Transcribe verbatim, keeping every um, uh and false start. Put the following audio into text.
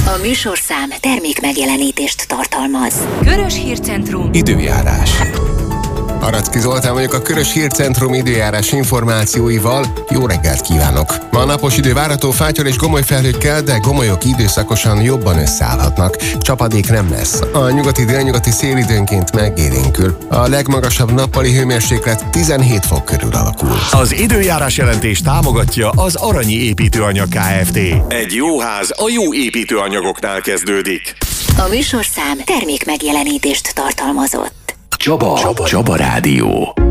A műsorszám termék megjelenítést tartalmaz. Körös Hírcentrum időjárás. Aracki Zoltán vagyok a Körös Hírcentrum időjárás információival. Jó reggelt kívánok! Ma a napos idő várható fátyol és gomoly felhőkkel, de gomolyok időszakosan jobban összeállhatnak. Csapadék nem lesz. A nyugati-délnyugati szél időnként megélénkül. A legmagasabb nappali hőmérséklet tizenhét fok körül alakul. Az időjárás jelentés támogatja az Aranyi Építőanyag Kft. Egy jó ház a jó építőanyagoknál kezdődik. A műsorszám termék megjelenítést tartalmazott. Csaba, Csaba, Csaba Rádió.